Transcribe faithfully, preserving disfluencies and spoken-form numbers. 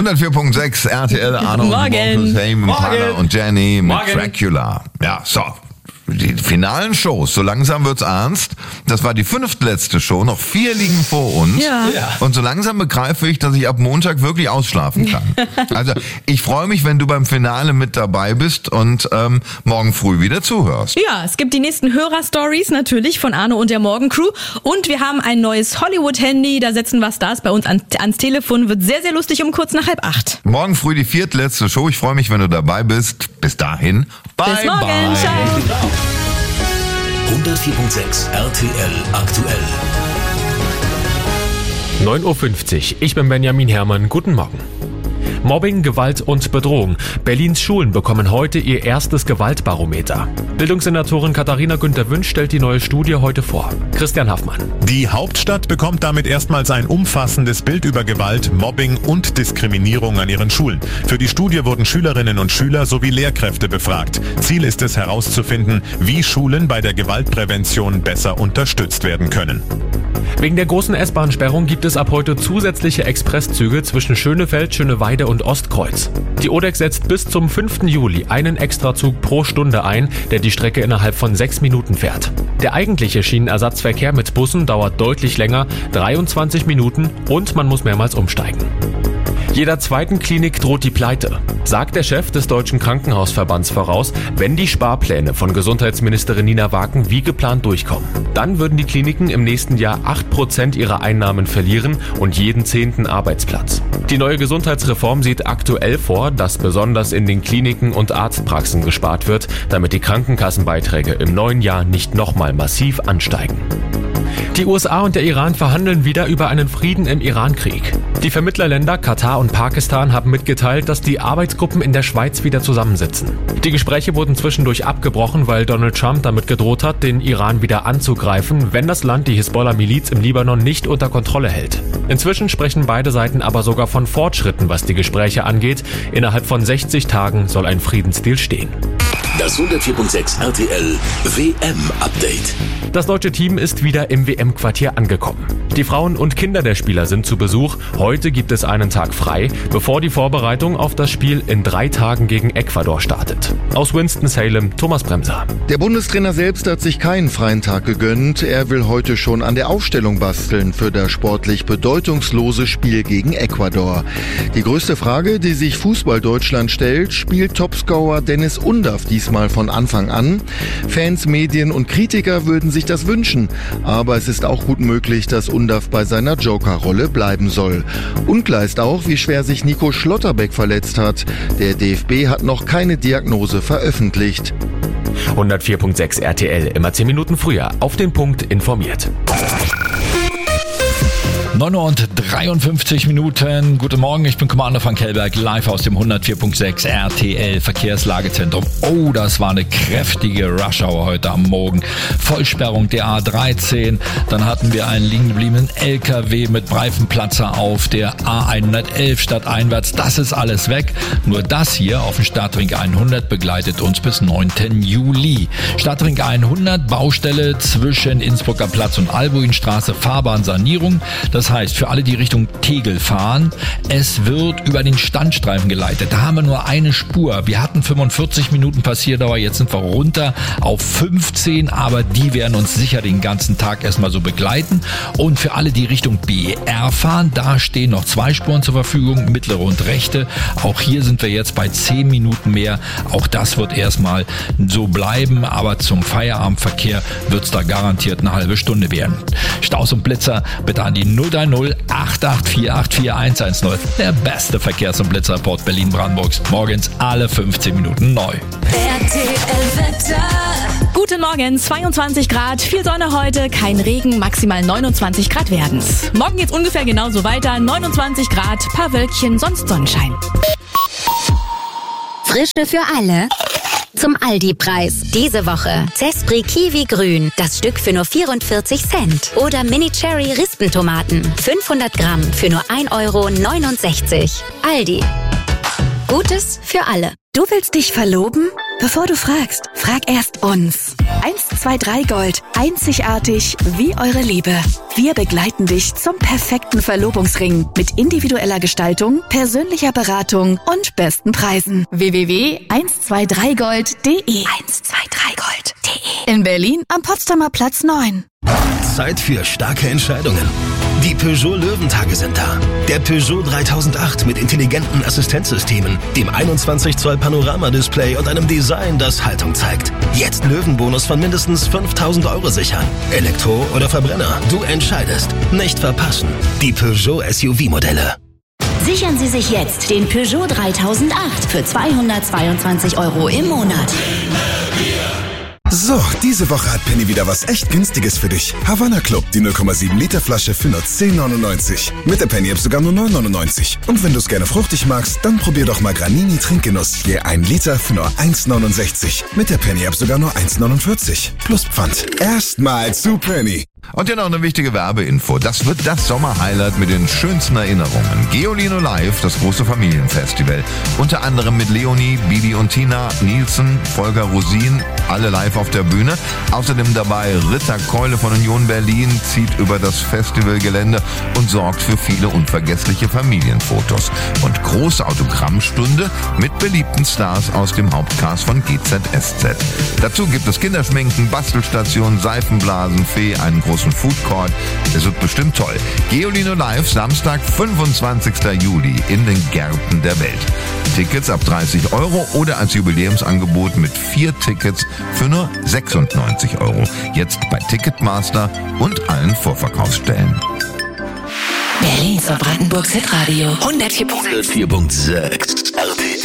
hundertvier Komma sechs R T L, Arno Morgen. und Morgen. und Jenny mit Morgen. Dracula. Ja, so. Die finalen Shows, so langsam wird's ernst. Das war die fünftletzte Show, noch vier liegen vor uns. Ja. Ja. Und so langsam begreife ich, dass ich ab Montag wirklich ausschlafen kann. Also ich freue mich, wenn du beim Finale mit dabei bist und ähm, morgen früh wieder zuhörst. Ja, es gibt die nächsten Hörer-Stories natürlich von Arno und der Morgencrew. Und wir haben ein neues Hollywood-Handy, da setzen wir Stars bei uns an, ans Telefon. Wird sehr, sehr lustig um kurz nach halb acht. Morgen früh die viertletzte Show. Ich freue mich, wenn du dabei bist. Bis dahin, bye Bis morgen, bye. ciao. hundertvier Komma sechs R T L aktuell. neun Uhr fünfzig. Ich bin Benjamin Herrmann. Guten Morgen. Mobbing, Gewalt und Bedrohung. Berlins Schulen bekommen heute ihr erstes Gewaltbarometer. Bildungssenatorin Katharina Günther-Wünsch stellt die neue Studie heute vor. Christian Haffmann. Die Hauptstadt bekommt damit erstmals ein umfassendes Bild über Gewalt, Mobbing und Diskriminierung an ihren Schulen. Für die Studie wurden Schülerinnen und Schüler sowie Lehrkräfte befragt. Ziel ist es herauszufinden, wie Schulen bei der Gewaltprävention besser unterstützt werden können. Wegen der großen S-Bahn-Sperrung gibt es ab heute zusätzliche Expresszüge zwischen Schönefeld, Schöneweide und Ostkreuz. Die O D E X setzt bis zum fünften Juli einen Extrazug pro Stunde ein, der die Strecke innerhalb von sechs Minuten fährt. Der eigentliche Schienenersatzverkehr mit Bussen dauert deutlich länger, dreiundzwanzig Minuten, und man muss mehrmals umsteigen. Jeder zweiten Klinik droht die Pleite, sagt der Chef des Deutschen Krankenhausverbands voraus, wenn die Sparpläne von Gesundheitsministerin Nina Waken wie geplant durchkommen. Dann würden die Kliniken im nächsten Jahr acht Prozent ihrer Einnahmen verlieren und jeden zehnten Arbeitsplatz. Die neue Gesundheitsreform sieht aktuell vor, dass besonders in den Kliniken und Arztpraxen gespart wird, damit die Krankenkassenbeiträge im neuen Jahr nicht nochmal massiv ansteigen. Die U S A und der Iran verhandeln wieder über einen Frieden im Iran-Krieg. Die Vermittlerländer Katar und Pakistan haben mitgeteilt, dass die Arbeitsgruppen in der Schweiz wieder zusammensitzen. Die Gespräche wurden zwischendurch abgebrochen, weil Donald Trump damit gedroht hat, den Iran wieder anzugreifen, wenn das Land die Hisbollah-Miliz im Libanon nicht unter Kontrolle hält. Inzwischen sprechen beide Seiten aber sogar von Fortschritten, was die Gespräche angeht. Innerhalb von sechzig Tagen soll ein Friedensdeal stehen. Das hundertvier Komma sechs R T L W M-Update. Das deutsche Team ist wieder im W M-Quartier angekommen. Die Frauen und Kinder der Spieler sind zu Besuch. Heute gibt es einen Tag frei, bevor die Vorbereitung auf das Spiel in drei Tagen gegen Ecuador startet. Aus Winston-Salem, Thomas Bremser. Der Bundestrainer selbst hat sich keinen freien Tag gegönnt. Er will heute schon an der Aufstellung basteln für das sportlich bedeutungslose Spiel gegen Ecuador. Die größte Frage, die sich Fußball-Deutschland stellt: Spielt Topscorer Dennis Undaff diesmal von Anfang an? Fans, Medien und Kritiker würden sich das wünschen. Aber es ist auch gut möglich, dass Undaff bei seiner Joker-Rolle bleiben soll. Unklar ist auch, wie schwer sich Nico Schlotterbeck verletzt hat. Der D F B hat noch keine Diagnose veröffentlicht. hundertvier Komma sechs R T L, immer zehn Minuten früher, auf den Punkt informiert. neun Uhr und dreiundfünfzig Minuten. Guten Morgen, ich bin Commander von Kellberg, live aus dem hundertvier Komma sechs R T L Verkehrslagezentrum. Oh, das war eine kräftige Rush-Hour heute am Morgen. Vollsperrung der A dreizehn, dann hatten wir einen liegen gebliebenen L K W mit Reifenplatzer auf der A hundertelf stadteinwärts. Das ist alles weg. Nur das hier auf dem Stadtring hundert begleitet uns bis neunten Juli. Stadtring hundert, Baustelle zwischen Innsbrucker Platz und Albuinstraße, Fahrbahnsanierung. Das heißt, für alle, die Richtung Tegel fahren, es wird über den Standstreifen geleitet. Da haben wir nur eine Spur. Wir hatten fünfundvierzig Minuten Passierdauer, jetzt sind wir runter auf fünfzehn, aber die werden uns sicher den ganzen Tag erstmal so begleiten. Und für alle, die Richtung B R fahren, da stehen noch zwei Spuren zur Verfügung, mittlere und rechte. Auch hier sind wir jetzt bei zehn Minuten mehr. Auch das wird erstmal so bleiben, aber zum Feierabendverkehr wird es da garantiert eine halbe Stunde werden. Staus und Blitzer bitte an die null drei null acht acht vier acht vier eins eins null. Der beste Verkehrs- und Blitzreport Berlin-Brandenburgs. Morgens alle fünfzehn Minuten neu. R T L-Wetter. Guten Morgen, zweiundzwanzig Grad, viel Sonne heute, kein Regen, maximal neunundzwanzig Grad werden's. Morgen geht's ungefähr genauso weiter, neunundzwanzig Grad, paar Wölkchen, sonst Sonnenschein. Frische für alle. Zum Aldi-Preis. Diese Woche Zespri Kiwi Grün, das Stück für nur vierundvierzig Cent. Oder Mini Cherry Rispentomaten, fünfhundert Gramm für nur ein Euro neunundsechzig. Aldi. Gutes für alle. Du willst dich verloben? Bevor du fragst, frag erst uns. eins zwei drei Gold. Einzigartig wie eure Liebe. Wir begleiten dich zum perfekten Verlobungsring mit individueller Gestaltung, persönlicher Beratung und besten Preisen. w w w punkt eins zwei drei gold punkt de eins zwei drei gold punkt de In Berlin am Potsdamer Platz neun. Zeit für starke Entscheidungen. Die Peugeot Löwentage sind da. Der Peugeot dreitausendacht mit intelligenten Assistenzsystemen, dem einundzwanzig Zoll Panoramadisplay und einem Design, das Haltung zeigt. Jetzt Löwenbonus von mindestens fünftausend Euro sichern. Elektro oder Verbrenner, du entscheidest. Nicht verpassen. Die Peugeot S U V-Modelle. Sichern Sie sich jetzt den Peugeot dreitausendacht für zweihundertzweiundzwanzig Euro im Monat. So, diese Woche hat Penny wieder was echt Günstiges für dich. Havanna Club, die null Komma sieben Liter Flasche für nur zehn neunundneunzig. Mit der Penny App sogar nur neun neunundneunzig. Und wenn du es gerne fruchtig magst, dann probier doch mal Granini Trinkgenuss. Je ein Liter für nur eins neunundsechzig. Mit der Penny App sogar nur eins neunundvierzig. Plus Pfand. Erstmal zu Penny. Und hier noch eine wichtige Werbeinfo. Das wird das Sommerhighlight mit den schönsten Erinnerungen. Geolino Live, das große Familienfestival. Unter anderem mit Leonie, Bibi und Tina, Nielsen, Volker Rosin, alle live auf der Bühne. Außerdem dabei Ritter Keule von Union Berlin, zieht über das Festivalgelände und sorgt für viele unvergessliche Familienfotos. Und große Autogrammstunde mit beliebten Stars aus dem Hauptcast von G Z S Z. Dazu gibt es Kinderschminken, Bastelstationen, Seifenblasen, Fee, einen großen Food Court. Es wird bestimmt toll. Geolino Live, Samstag, fünfundzwanzigster Juli in den Gärten der Welt. Tickets ab dreißig Euro oder als Jubiläumsangebot mit vier Tickets für nur sechsundneunzig Euro. Jetzt bei Ticketmaster und allen Vorverkaufsstellen. Berlin zur Brandenburg Hitradio. hundertvier Punkt sechs. hundertvier Punkt sechs R T L.